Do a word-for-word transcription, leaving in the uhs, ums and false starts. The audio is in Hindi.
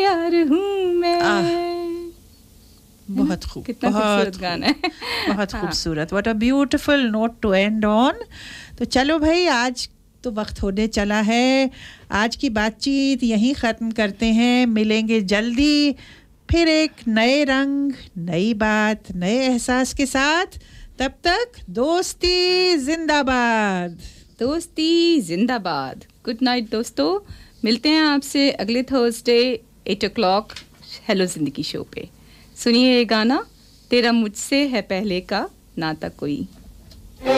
प्यार हूँ मैं। बहुत खूब, कितना खूबसूरत गाना है। बहुत खूबसूरत। What a beautiful note to and on. तो चलो भाई, आज तो वक्त होने चला है, आज की बातचीत यहीं ख़त्म करते हैं। मिलेंगे जल्दी फिर एक नए रंग, नई बात, नए एहसास के साथ। तब तक दोस्ती जिंदाबाद। दोस्ती जिंदाबाद। गुड नाइट दोस्तों, मिलते हैं आपसे अगले Thursday at O clock hello जिंदगी शो पे। सुनिए ये गाना, तेरा मुझसे है पहले का नाता कोई।